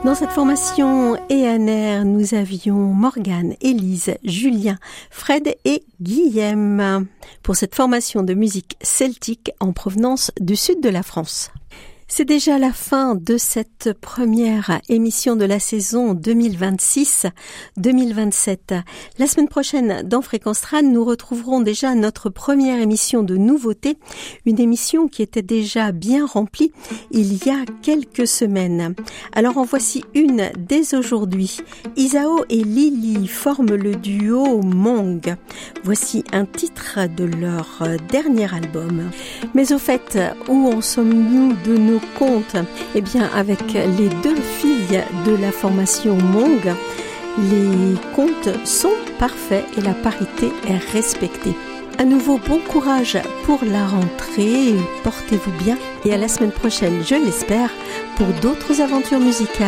Dans cette formation ENR, nous avions Morgane, Élise, Julien, Fred et Guillaume pour cette formation de musique celtique en provenance du sud de la France. C'est déjà la fin de cette première émission de la saison 2026-2027. La semaine prochaine, dans Fréquence Trad, nous retrouverons déjà notre première émission de nouveautés, une émission qui était déjà bien remplie il y a quelques semaines. Alors en voici une dès aujourd'hui. Isao et Lily forment le duo Mong. Voici un titre de leur dernier album. Mais au fait, où en sommes-nous de nos comptes? Eh bien, avec les deux filles de la formation Mong, les comptes sont parfaits et la parité est respectée. À nouveau, bon courage pour la rentrée, portez-vous bien et à la semaine prochaine, je l'espère, pour d'autres aventures musicales.